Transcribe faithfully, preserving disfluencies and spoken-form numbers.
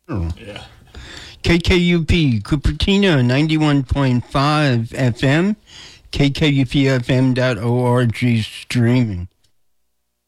Oh. Yeah. K K U P, Cupertino, ninety-one point five F M, K K U P F M dot org streaming.